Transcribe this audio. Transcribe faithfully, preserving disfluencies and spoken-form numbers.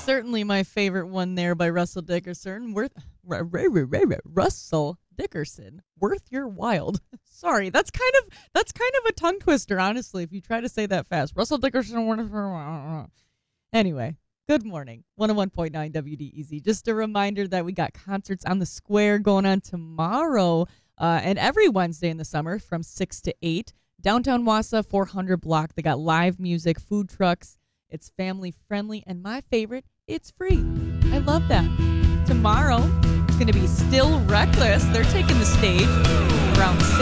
certainly my favorite one there by Russell Dickerson. Worth r- r- r- r- r- Russell Dickerson. Worth your wild. Sorry, that's kind of that's kind of a tongue twister, honestly, if you try to say that fast. Russell Dickerson. Worth. Anyway, good morning. one oh one point nine W D E Z. Just a reminder that we got concerts on the square going on tomorrow uh, and every Wednesday in the summer from six to eight. Downtown Wausau, four hundred block. They got live music, food trucks. It's family friendly, and my favorite, it's free. I love that. Tomorrow, it's going to be Still Reckless. They're taking the stage around